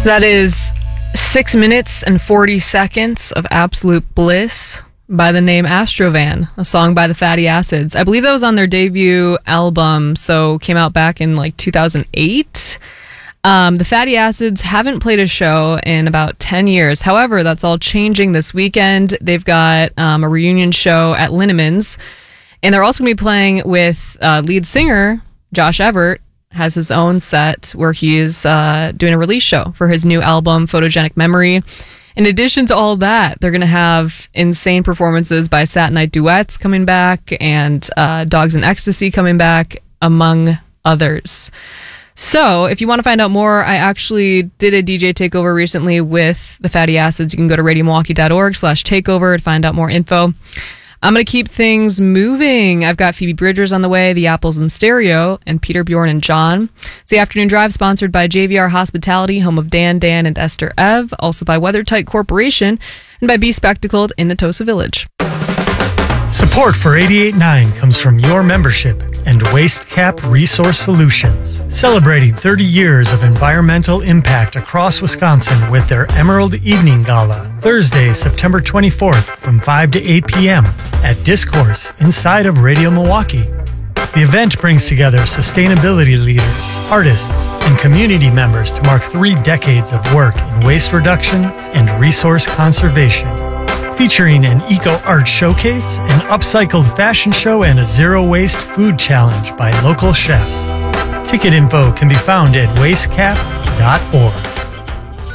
That is 6 minutes and 40 seconds of absolute bliss by the name Astrovan, a song by the Fatty Acids. I believe that was on their debut album, so came out back in like 2008. The Fatty Acids haven't played a show in about 10 years. However, that's all changing this weekend. They've got a reunion show at Linneman's, and they're also going to be playing with lead singer Josh Everett. Has his own set where he's doing a release show for his new album, Photogenic Memory. In addition to all that, they're going to have insane performances by Saturday Night Duets coming back and Dogs in Ecstasy coming back, among others. So if you want to find out more, I actually did a DJ takeover recently with the Fatty Acids. You can go to radiomilwaukee.org/takeover to find out more info. I'm going to keep things moving. I've got Phoebe Bridgers on the way, The Apples in Stereo, and Peter, Bjorn, and John. It's the Afternoon Drive, sponsored by JVR Hospitality, home of Dan, and Esther Ev, also by WeatherTight Corporation, and by Be Spectacled in the Tosa Village. Support for 88.9 comes from your membership and WasteCap Resource Solutions, celebrating 30 years of environmental impact across Wisconsin with their Emerald Evening Gala, Thursday, September 24th from 5 to 8 p.m. at Discourse inside of Radio Milwaukee. The event brings together sustainability leaders, artists, and community members to mark 3 decades of work in waste reduction and resource conservation. Featuring an eco-art showcase, an upcycled fashion show, and a zero-waste food challenge by local chefs. Ticket info can be found at wastecap.org.